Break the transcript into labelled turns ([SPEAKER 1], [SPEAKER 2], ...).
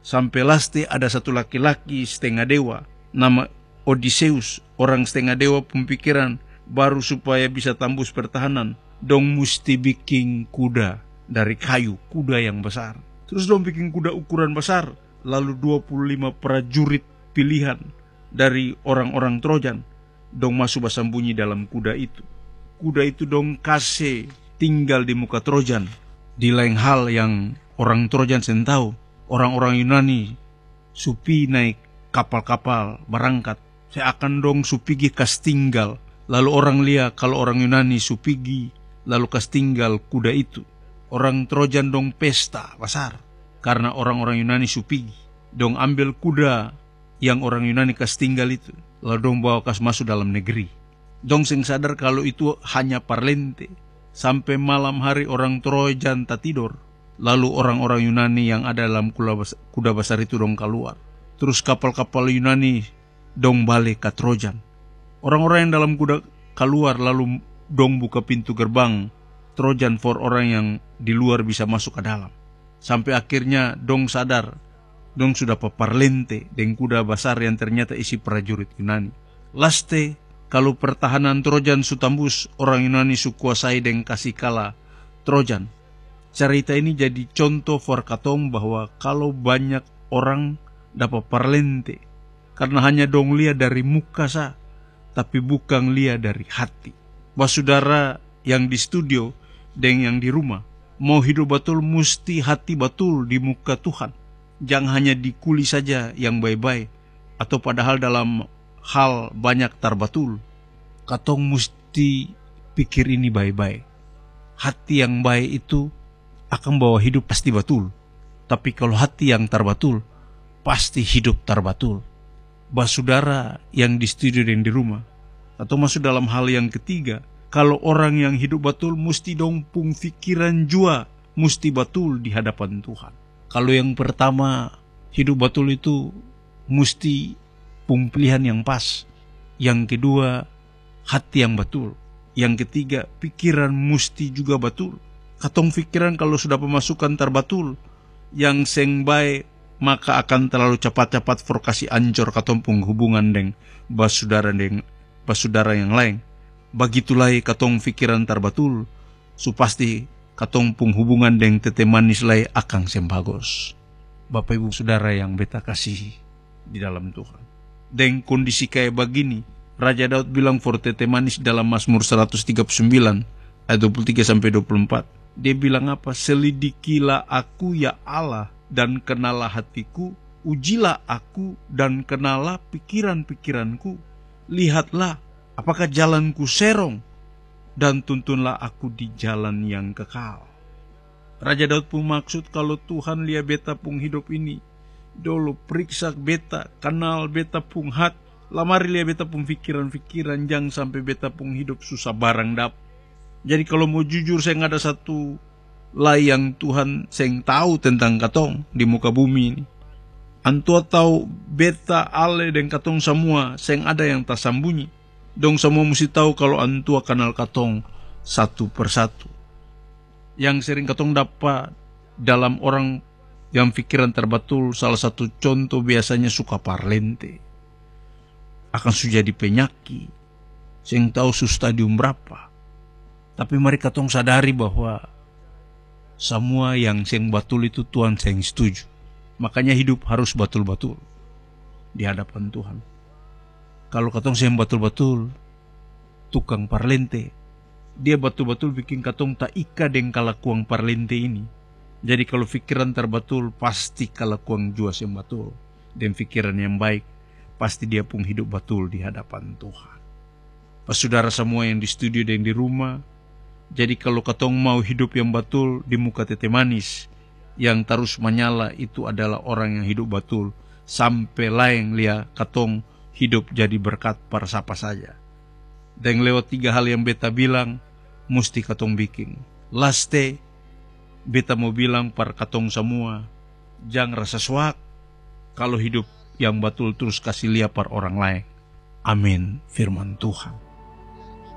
[SPEAKER 1] Sampai laste ada satu laki-laki setengah dewa, nama Odysseus, orang setengah dewa pemikiran, baru supaya bisa tembus pertahanan, dong mesti bikin kuda dari kayu, kuda yang besar. Terus dong bikin kuda ukuran besar, lalu 25 prajurit pilihan dari orang-orang Trojan, dong masuk bersembunyi dalam kuda itu. Kuda itu dong kasih tinggal di muka Trojan. Di lain hal yang orang Trojan sen tahu, orang-orang Yunani supi naik kapal-kapal berangkat, saya akan dong supigi kas tinggal. Lalu orang lihat kalau orang Yunani supigi lalu kas tinggal kuda itu, orang Trojan dong pesta besar karena orang-orang Yunani supigi. Dong ambil kuda yang orang Yunani kas tinggal itu, lalu dong bawa kas masuk dalam negeri. Dong sing sadar kalau itu hanya parlente. Sampai malam hari orang Trojan tak tidur. Lalu orang-orang Yunani yang ada dalam kuda besar itu dong keluar. Terus kapal-kapal Yunani dong balik ke Trojan. Orang-orang yang dalam kuda keluar lalu dong buka pintu gerbang Trojan for orang yang di luar bisa masuk ke dalam. Sampai akhirnya dong sadar, dong sudah paparlente dengan kuda besar yang ternyata isi prajurit Yunani. Laste, kalau pertahanan Trojan su tembus, orang Yunani su kuasai dengan kasih kala Trojan. Cerita ini jadi contoh for katong bahwa kalau banyak orang dapat parlente, karena hanya dong lihat dari muka sah, tapi bukan lihat dari hati. Saudara yang di studio dan yang di rumah, mau hidup betul mesti hati betul di muka Tuhan. Jangan hanya di kulit saja yang baik-baik, atau padahal dalam hal banyak tarbatul. Katong mesti pikir ini baik-baik. Hati yang baik itu akan bawa hidup pasti betul. Tapi kalau hati yang tarbatul, pasti hidup tarbatul. Saudara yang di studio dan di rumah, atau masuk dalam hal yang ketiga, kalau orang yang hidup betul mesti dong pung pikiran jua mesti betul di hadapan Tuhan. Kalau yang pertama hidup betul itu mesti pung pilihan yang pas. Yang kedua hati yang betul. Yang ketiga pikiran mesti juga betul. Katong pikiran kalau sudah pemasukan terbatul yang seng baik, maka akan terlalu cepat-cepat forkasi ancor katong pung hubungan dengan basudara yang lain. Begitulah katong pikiran terbatul, supasti katong pung hubungan dengan tete manis lai akan sembagos. Bapak ibu saudara yang beta kasih di dalam Tuhan. Dengan kondisi kayak begini, Raja Daud bilang for tete manis dalam Mazmur 139 ayat 23-24. Dia bilang apa? Selidikilah aku ya Allah dan kenalah hatiku, ujilah aku dan kenalah pikiran-pikiranku. Lihatlah apakah jalanku serong dan tuntunlah aku di jalan yang kekal. Raja Daud pun maksud kalau Tuhan lihat beta pung hidup ini, dulu periksa beta, kenal beta pung hat, lamari lihat beta pung pikiran-pikiran, jangan sampai beta pung hidup susah barang dap. Jadi kalau mau jujur, saya nggak ada satu lai yang Tuhan seng tahu tentang katong di muka bumi ini. Antua tahu beta ale dan katong semua seng ada yang tak sambunyi. Dong semua mesti tahu kalau antua kenal katong satu persatu. Yang sering katong dapat dalam orang yang pikiran terbatul, salah satu contoh biasanya suka parlente. Akan sudah jadi penyakit, seng tahu su stadium berapa. Tapi mari katong sadari bahwa semua yang seng batul itu Tuhan seng setuju. Makanya hidup harus batul-batul di hadapan Tuhan. Kalau katong seng batul-batul, tukang parlente, dia batul-batul bikin katong tak ika dengan kalakuang parlente ini. Jadi kalau pikiran terbatul, pasti kalakuang jua seng batul. Dan pikiran yang baik, pasti dia pun hidup batul di hadapan Tuhan. Saudara semua yang di studio dan di rumah, jadi kalau katong mau hidup yang betul di muka tete manis, yang terus menyala itu adalah orang yang hidup betul. Sampai lain lihat katong hidup jadi berkat para siapa saja. Dan lewat 3 hal yang beta bilang, mesti katong bikin. Laste, beta mau bilang para katong semua, jangan rasa suak kalau hidup yang betul terus kasih lihat para orang lain. Amin, firman Tuhan.